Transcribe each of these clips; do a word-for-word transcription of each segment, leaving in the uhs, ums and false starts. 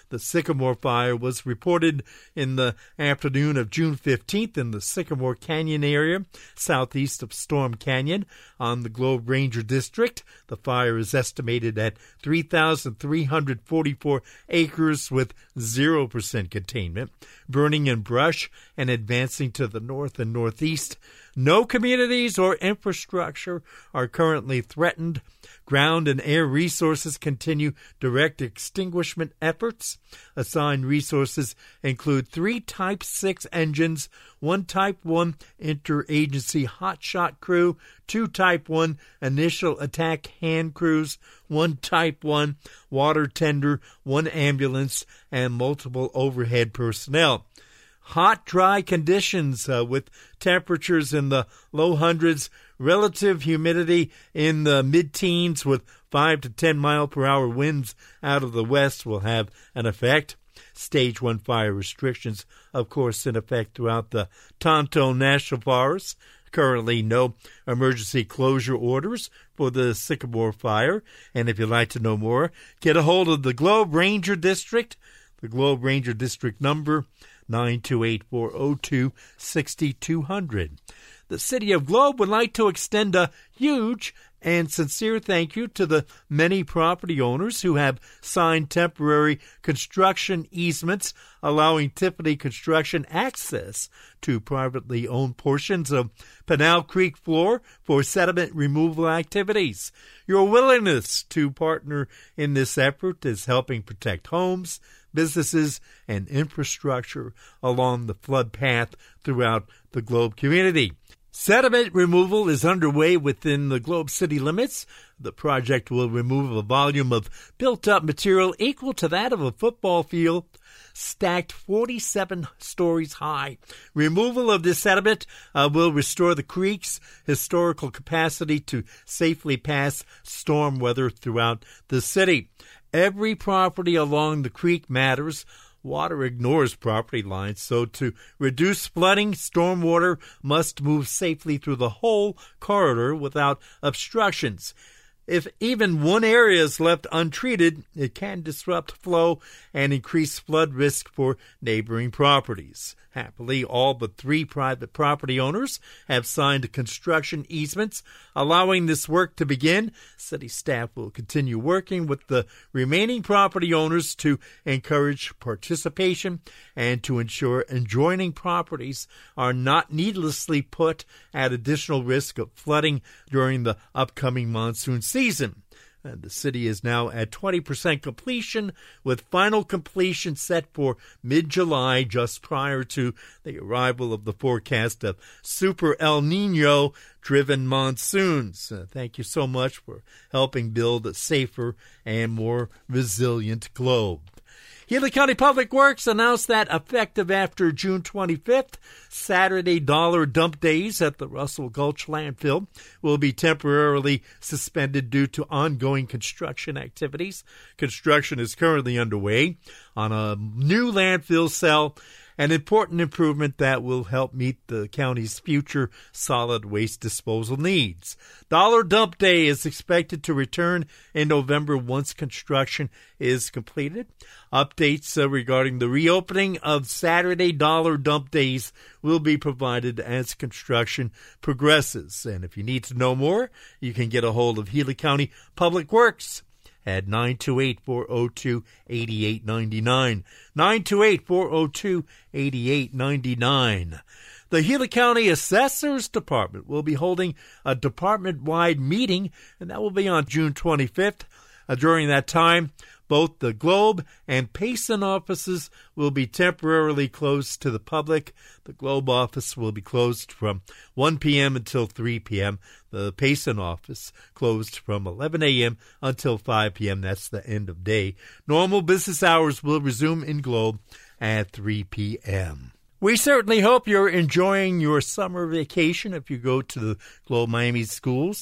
The Sycamore Fire was reported in the afternoon of June fifteenth in the Sycamore Canyon area, southeast of Storm Canyon, on the Globe Ranger District. The fire is estimated at three thousand three hundred forty-four acres with zero percent containment, burning in brush and advancing to the north and northeast. No communities or infrastructure are currently threatened. Ground and air resources continue direct extinguishment efforts. Assigned resources include three Type six engines, one Type one interagency hotshot crew, two Type one initial attack hand crews, one Type one water tender, one ambulance, and multiple overhead personnel. Hot, dry conditions uh, with temperatures in the low hundreds, relative humidity in the mid-teens with five to ten mile per hour winds out of the west will have an effect. Stage one fire restrictions, of course, in effect throughout the Tonto National Forest. Currently, no emergency closure orders for the Sycamore Fire. And if you'd like to know more, get a hold of the Globe Ranger District. The Globe Ranger District number, nine two eight, four oh two, six two zero zero. The City of Globe would like to extend a huge and sincere thank you to the many property owners who have signed temporary construction easements allowing Tiffany Construction access to privately owned portions of Pinal Creek floor for sediment removal activities. Your willingness to partner in this effort is helping protect homes, businesses, and infrastructure along the flood path throughout the Globe community. Sediment removal is underway within the Globe city limits. The project will remove a volume of built-up material equal to that of a football field, stacked forty-seven stories high. Removal of this sediment uh, will restore the creek's historical capacity to safely pass storm weather throughout the city. Every property along the creek matters. Water ignores property lines, so to reduce flooding, stormwater must move safely through the whole corridor without obstructions. If even one area is left untreated, it can disrupt flow and increase flood risk for neighboring properties. Happily, all but three private property owners have signed construction easements allowing this work to begin. City staff will continue working with the remaining property owners to encourage participation and to ensure adjoining properties are not needlessly put at additional risk of flooding during the upcoming monsoon season. And the city is now at twenty percent completion, with final completion set for mid-July, just prior to the arrival of the forecast of Super El Nino-driven monsoons. Uh, thank you so much for helping build a safer and more resilient Globe. Healy County Public Works announced that effective after June twenty-fifth, Saturday dollar dump days at the Russell Gulch landfill will be temporarily suspended due to ongoing construction activities. Construction is currently underway on a new landfill cell, an important improvement that will help meet the county's future solid waste disposal needs. Dollar Dump Day is expected to return in November once construction is completed. Updates uh, regarding the reopening of Saturday Dollar Dump Days will be provided as construction progresses. And if you need to know more, you can get a hold of Healy County Public Works at nine two eight, four oh two, eight eight nine nine. nine two eight, four oh two, eight eight nine nine. The Healy County Assessor's Department will be holding a department-wide meeting, and that will be on June twenty-fifth. Uh, during that time, both the Globe and Payson offices will be temporarily closed to the public. The Globe office will be closed from one p.m. until three p.m. The Payson office closed from eleven a.m. until five p.m. That's the end of day. Normal business hours will resume in Globe at three p.m. We certainly hope you're enjoying your summer vacation if you go to the Globe Miami schools.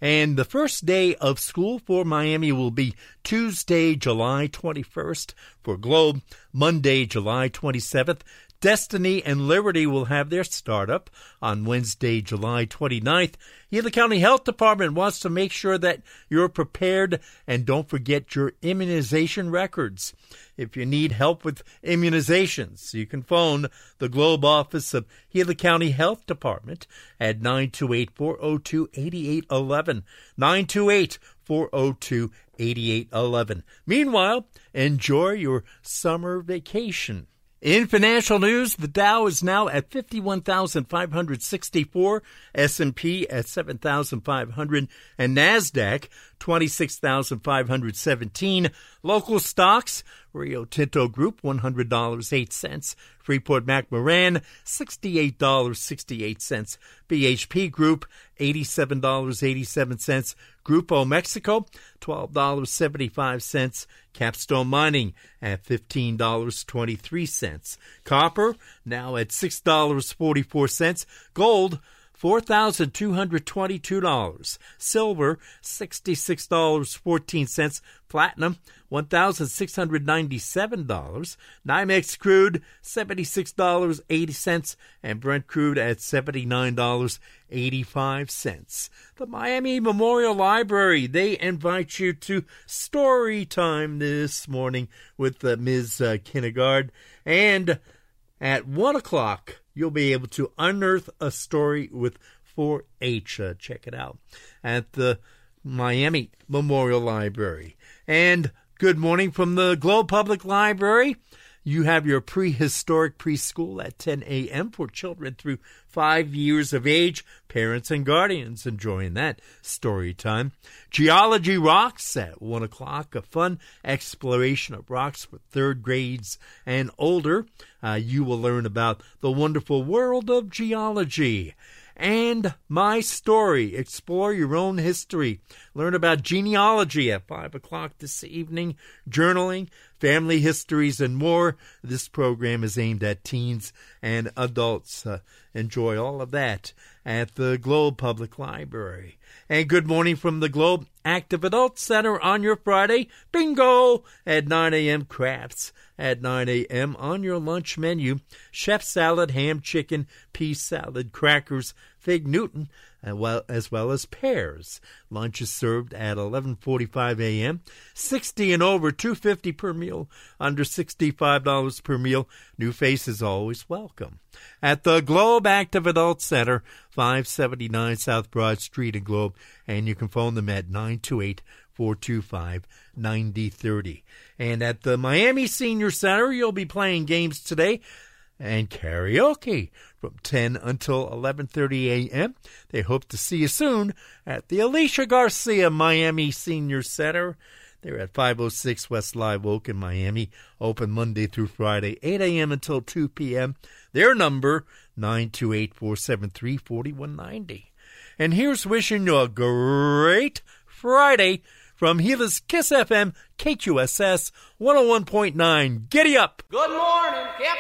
And the first day of school for Miami will be Tuesday, July twenty-first. For Globe, Monday, July twenty-seventh. Destiny and Liberty will have their startup on Wednesday, July twenty-ninth. Gila County Health Department wants to make sure that you're prepared, and don't forget your immunization records. If you need help with immunizations, you can phone the Globe office of Gila County Health Department at nine two eight, four oh two, eight eight one one, nine two eight, four oh two, eight eight one one. Meanwhile, enjoy your summer vacation. In financial news, the Dow is now at fifty-one thousand five hundred sixty-four, S and P at seven thousand five hundred, and NASDAQ twenty-six thousand five hundred seventeen. Local stocks, Rio Tinto Group, one hundred dollars and eight cents. Freeport-McMoRan, sixty-eight dollars and sixty-eight cents. B H P Group, eighty-seven dollars and eighty-seven cents. Grupo Mexico, twelve dollars and seventy-five cents. Capstone Mining at fifteen dollars and twenty-three cents. Copper now at six dollars and forty-four cents. Gold, four thousand two hundred twenty-two dollars. Silver, sixty-six dollars and fourteen cents. Platinum, one thousand six hundred ninety-seven dollars. NYMEX crude, seventy-six dollars and eighty cents. And Brent crude at seventy-nine dollars and eighty-five cents. The Miami Memorial Library, they invite you to story time this morning with uh, Miz Uh, Kinnegard. And at one o'clock, you'll be able to unearth a story with four H. Uh, check it out at the Miami Memorial Library. And good morning from the Globe Public Library. You have your prehistoric preschool at ten a.m. for children through five years of age. Parents and guardians enjoying that story time. Geology Rocks at one o'clock. A fun exploration of rocks for third grades and older. Uh, you will learn about the wonderful world of geology. And My Story. Explore your own history. Learn about genealogy at five o'clock this evening. Journaling, family histories, and more. This program is aimed at teens and adults. Uh, enjoy all of that at the Globe Public Library. And good morning from the Globe Active Adult Center on your Friday. Bingo! At nine a.m. Crafts. At nine a.m. on your lunch menu. Chef salad, ham, chicken, pea salad, crackers, fig Newton, as well, as well as pears. Lunch is served at eleven forty-five a.m. sixty and over, two dollars and fifty cents per meal. Under sixty-five dollars per meal. New faces always welcome. At the Globe Active Adult Center, five seventy-nine South Broad Street in Globe, and you can phone them at nine two eight, four two five, nine zero three zero. And at the Miami Senior Center, you'll be playing games today and karaoke from ten until eleven thirty a.m. They hope to see you soon at the Alicia Garcia Miami Senior Center. They're at five oh six West Live Oak in Miami, open Monday through Friday, eight a.m. until two p.m. Their number, nine two eight, four seven three, four one nine zero. And here's wishing you a great Friday from Gila's Kiss F M, K Q S S one oh one point nine. Giddy up! Good morning, Captain.